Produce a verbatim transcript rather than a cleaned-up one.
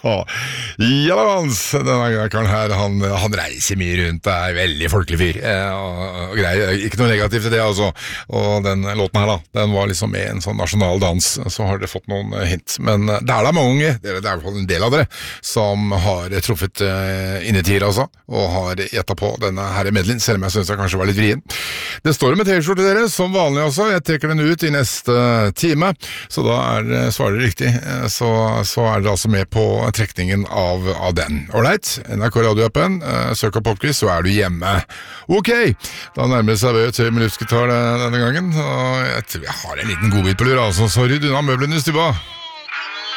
Ja da, Hans, denne karen her, han, han reiser mye rundt, det er veldig folkelig fyr, eh, og, og greier, ikke noe negativt til det altså, og den låten her da, den var liksom med en sånn nasjonal dans, så har dere fått noen hint, men det er da mange, det er i hvert fall en del av dere, som har truffet uh, innetid altså, og har gjettet på denne her medlin, selv om jeg synes det kanskje var litt vrien. Det står med T-skjorte til dere, som vanlig også, jeg trekker den ut i neste time, så da er, svarer det riktig, så, så er dere altså med på trekningen av, av den. Alright, N R K radioappen, søk opp Popquiz, så er du hjemme. Ok, da nærmer det seg ved til minuttgitar denne gangen, og jeg tror jeg har en liten godbit på lur, altså, så rydd unna møblene i stua.